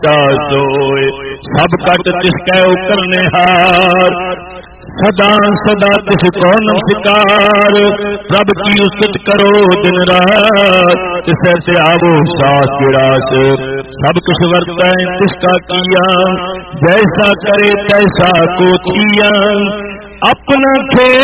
का सोए सब कट तिसकै करने हार सदा सदा तिसको नमस्कार प्रभ की उस्तत करो दिन रात तिसे से आवो सास विरास सब कुछ वर्तै तिसका किया जैसा करे तैसा को थिया अपना खे